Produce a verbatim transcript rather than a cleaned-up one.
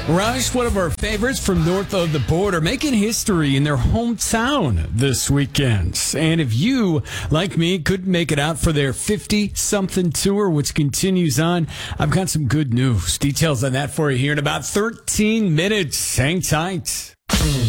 Rush, one of our favorites from north of the border, making history in their hometown this weekend. And if you, like me, couldn't make it out for their fifty-something tour, which continues on, I've got some good news. Details on that for you here in about thirteen minutes. Hang tight.